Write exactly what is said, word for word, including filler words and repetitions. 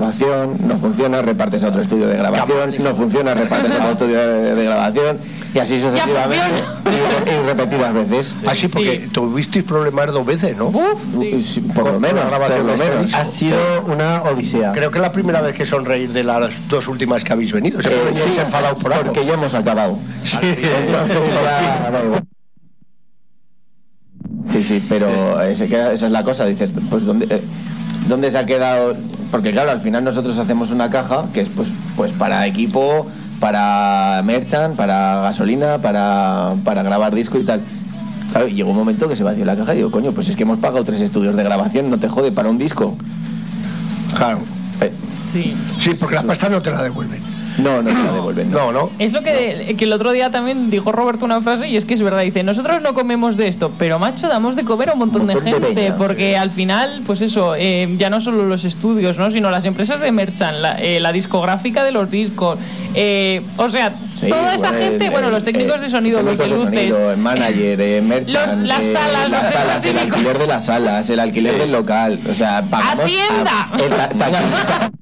grabación, no funciona, repartes a otro estudio de grabación, no funciona, repartes a otro estudio de, de grabación, y así sucesivamente, y, y repetidas veces. Así, ah, porque sí. tuvisteis problemas dos veces, ¿no? Uh, sí. Por lo menos, por lo menos. Ha sido sí. una odisea. Creo que es la primera vez que sonreír de las dos últimas que habéis venido. Se eh, sí, enfadado por algo. Porque ya hemos acabado. Sí, entonces, para... sí, sí, pero eh, se queda, esa es la cosa, dices, pues ¿dónde, eh, ¿dónde se ha quedado? Porque claro, al final nosotros hacemos una caja que es pues, pues para equipo, para merchant, para gasolina, para, para grabar disco y tal. Claro, y llegó un momento que se vació la caja y digo, coño, pues es que hemos pagado tres estudios de grabación, no te jode, para un disco. Claro. Eh, sí. Sí, porque la pasta no te la devuelven. No, no te la devuelven. No, no. Es lo que, que el otro día también dijo Roberto una frase, y es que es verdad, dice, nosotros no comemos de esto, pero macho, damos de comer a un montón, un montón de gente, de peña, porque sí. al final, pues eso, eh, ya no solo los estudios, ¿no? Sino las empresas de merchant, la, eh, la discográfica de los discos, eh, o sea, sí, toda esa bueno, gente, el, bueno, los técnicos eh, de sonido, los de luces, sonido, el manager, eh, merchant, los, las salas, eh, las los salas, el alquiler de las salas, el alquiler sí. del local, o sea, pagamos ¡Atienda! A, el,